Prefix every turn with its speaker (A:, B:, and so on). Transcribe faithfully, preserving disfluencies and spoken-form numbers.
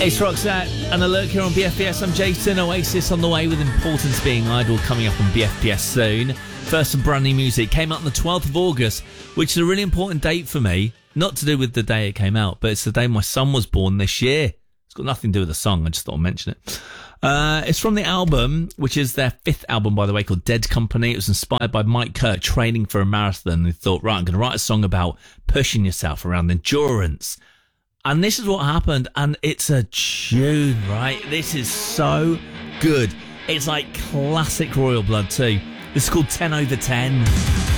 A: It's Roxette and a look here on B F B S. I'm Jason. Oasis on the way with Importance Being Idle coming up on B F B S soon. First, some brand new music. Came out on the twelfth of August, which is a really important date for me. Not to do with the day it came out, but it's the day my son was born this year. It's got nothing to do with the song. I just thought I'd mention it. Uh, it's from the album, which is their fifth album, by the way, called Dead Company. It was inspired by Mike Kirk training for a marathon. He thought, right, I'm going to write a song about pushing yourself around endurance. And this is what happened, and it's a tune, right? This is so good. It's like classic Royal Blood too. This is called ten over ten.